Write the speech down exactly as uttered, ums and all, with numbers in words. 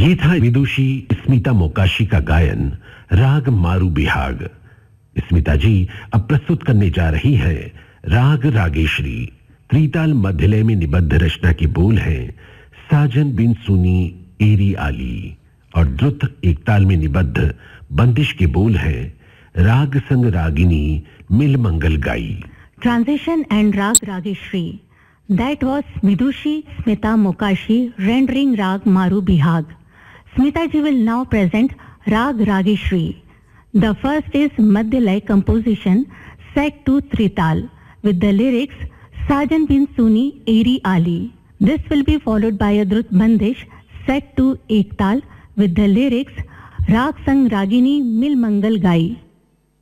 ये था विदुषी स्मिता मोकाशी का गायन राग मारू बिहाग। स्मिता जी अब प्रस्तुत करने जा रही हैं राग रागेश्वरी। त्रिताल मध्यलय में निबद्ध रचना के बोल हैं साजन बिन सुनी एरी आली, और द्रुत एक ताल में निबद्ध बंदिश के बोल हैं राग संग रागिनी मिल मंगल गाई। Transition and Rag Rageshri. That was Vidushi Smita Mokashi rendering Rag Maru Bihag. Smita ji will now present Rag Rageshri. The first is Madhyalay composition set to Trital with the lyrics Sajan bin Suni Eri Ali. This will be followed by a Drut Bandish set to Ektal with the lyrics Rag Sang Ragini Mil Mangal Gai.